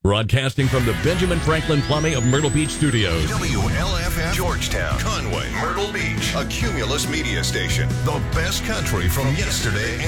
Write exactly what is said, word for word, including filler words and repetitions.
Broadcasting from the Benjamin Franklin Plumbing of Myrtle Beach Studios. W L F M, Georgetown, Conway, Myrtle Beach, a Cumulus media station. The best country from yesterday